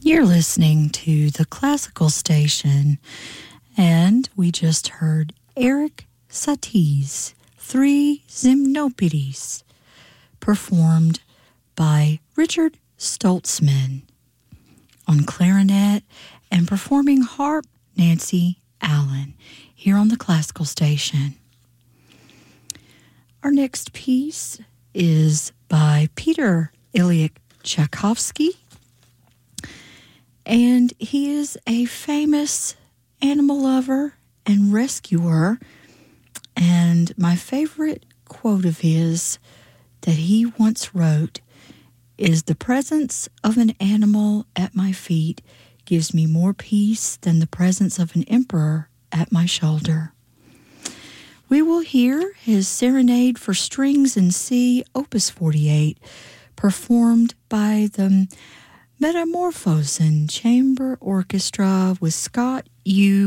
You're listening to the Classical Station, and we just heard Erik Satie's Three Gymnopédies, performed by Richard Stoltzman. On clarinet and performing harp, Nancy Allen, here on the Classical Station. Our next piece is by Peter Ilyich Tchaikovsky, and he is a famous animal lover and rescuer. And my favorite quote of his that he once wrote is, "The presence of an animal at my feet gives me more peace than the presence of an emperor at my shoulder." We will hear his Serenade for Strings in C, Opus 48, performed by the Metamorphosen Chamber Orchestra with Scott U.